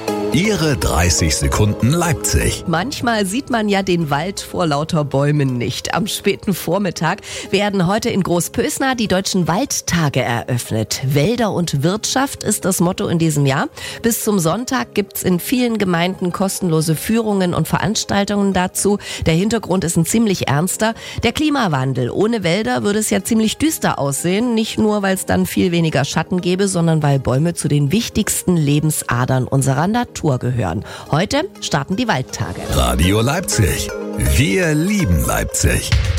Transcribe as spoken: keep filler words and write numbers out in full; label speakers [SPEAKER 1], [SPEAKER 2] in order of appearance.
[SPEAKER 1] Ihre dreißig Sekunden Leipzig.
[SPEAKER 2] Manchmal sieht man ja den Wald vor lauter Bäumen nicht. Am späten Vormittag werden heute in Großpösna die Deutschen Waldtage eröffnet. Wälder und Wirtschaft ist das Motto in diesem Jahr. Bis zum Sonntag gibt's in vielen Gemeinden kostenlose Führungen und Veranstaltungen dazu. Der Hintergrund ist ein ziemlich ernster. Der Klimawandel. Ohne Wälder würde es ja ziemlich düster aussehen. Nicht nur, weil es dann viel weniger Schatten gäbe, sondern weil Bäume zu den wichtigsten Lebensadern unserer Natur gehören. Heute starten die Waldtage.
[SPEAKER 1] Radio Leipzig. Wir lieben Leipzig.